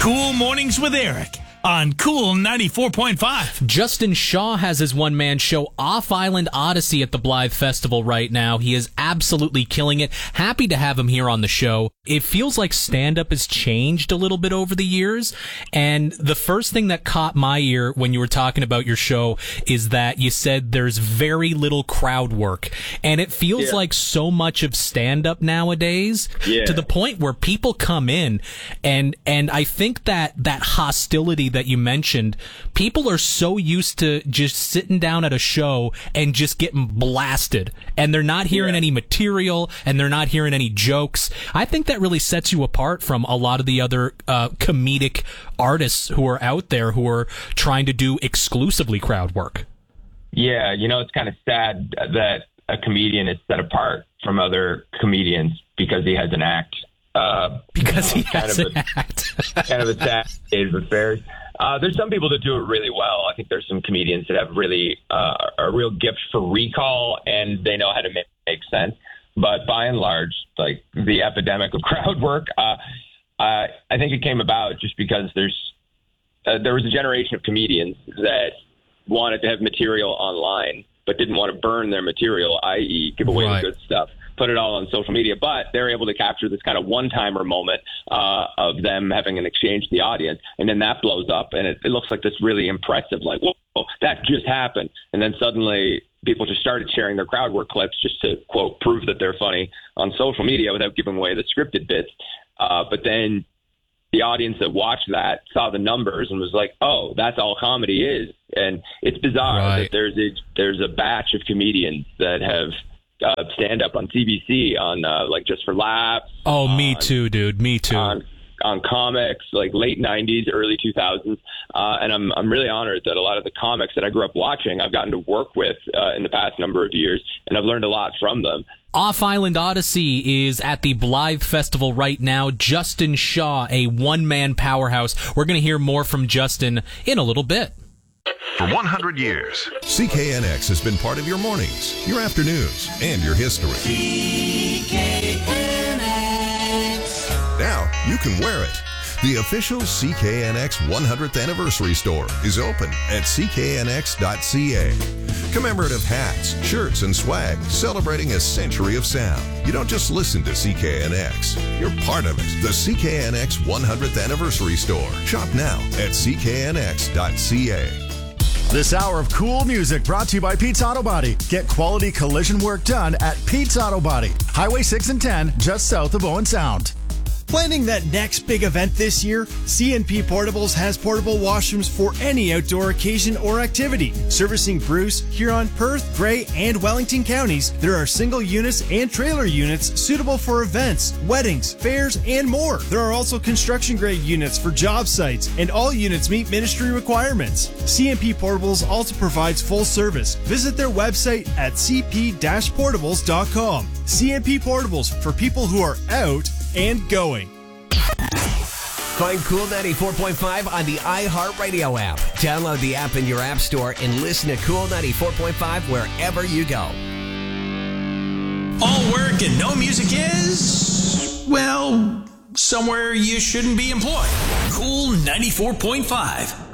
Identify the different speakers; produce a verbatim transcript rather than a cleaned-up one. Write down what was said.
Speaker 1: Cool Mornings with Eric on Cool ninety-four point five.
Speaker 2: Justin Shaw has his one-man show, Off Island Odyssey, at the Blythe Festival right now. He is absolutely killing it. Happy to have him here on the show. It feels like stand-up has changed a little bit over the years, and the first thing that caught my ear when you were talking about your show is that you said there's very little crowd work, and it feels
Speaker 3: yeah.
Speaker 2: like so much of stand-up nowadays
Speaker 3: yeah.
Speaker 2: to the point where people come in, and and I think that that hostility that you mentioned, people are so used to just sitting down at a show and just getting blasted, and they're not hearing
Speaker 3: yeah.
Speaker 2: any material, and they're not hearing any jokes. I think that really sets you apart from a lot of the other uh, comedic artists who are out there who are trying to do exclusively crowd work.
Speaker 3: Yeah, you know, it's kind of sad that a comedian is set apart from other comedians because he has an act. Uh,
Speaker 2: because he
Speaker 3: kind
Speaker 2: has
Speaker 3: of
Speaker 2: an
Speaker 3: a,
Speaker 2: act.
Speaker 3: kind of a sad state of affairs. Uh, there's some people that do it really well. I think there's some comedians that have really uh, a real gift for recall, and they know how to make, make sense. But by and large, like the epidemic of crowd work, uh, uh, I think it came about just because there's uh, there was a generation of comedians that wanted to have material online, but didn't want to burn their material, that is, give away
Speaker 2: Right.
Speaker 3: the good stuff, put it all on social media. But they're able to capture this kind of one-timer moment uh, of them having an exchange with the audience, and then that blows up, and it, it looks like this really impressive, like, whoa, that just happened. And then suddenly people just started sharing their crowd work clips just to, quote, prove that they're funny on social media without giving away the scripted bits. Uh, but then the audience that watched that saw the numbers and was like, oh, that's all comedy is. And it's bizarre
Speaker 2: Right.
Speaker 3: that there's a, there's a batch of comedians that have uh, stand up on C B C, on uh, like Just for Laughs.
Speaker 2: Oh, me
Speaker 3: on,
Speaker 2: too, dude. Me too.
Speaker 3: On, on comics, like late nineties, early two thousands. Uh, and I'm I'm really honored that a lot of the comics that I grew up watching, I've gotten to work with uh, in the past number of years, and I've learned a lot from them.
Speaker 2: Off Island Odyssey is at the Blythe Festival right now. Justin Shaw, a one-man powerhouse. We're going to hear more from Justin in a little bit.
Speaker 4: For one hundred years,
Speaker 5: C K N X has been part of your mornings, your afternoons, and your history.
Speaker 6: C K N X.
Speaker 5: Now you can wear it. The official C K N X one hundredth anniversary store is open at c k n x dot c a. Commemorative hats, shirts, and swag celebrating a century of sound. You don't just listen to C K N X, you're part of it. The C K N X one hundredth anniversary store. Shop now at c k n x dot c a.
Speaker 7: This hour of cool music brought to you by Pete's Auto Body. Get quality collision work done at Pete's Auto Body. Highway six and ten, just south of Owen Sound.
Speaker 8: Planning that next big event this year? C and P Portables has portable washrooms for any outdoor occasion or activity. Servicing Bruce, Huron, Perth, Grey, and Wellington counties, there are single units and trailer units suitable for events, weddings, fairs, and more. There are also construction grade units for job sites, and all units meet ministry requirements. C and P Portables also provides full service. Visit their website at c p dash portables dot com. C and P Portables, for people who are out and going.
Speaker 9: Find Cool ninety-four point five on the iHeartRadio app. Download the app in your app store and listen to Cool ninety-four point five wherever you go.
Speaker 1: All work and no music is, well, somewhere you shouldn't be employed. Cool ninety-four point five.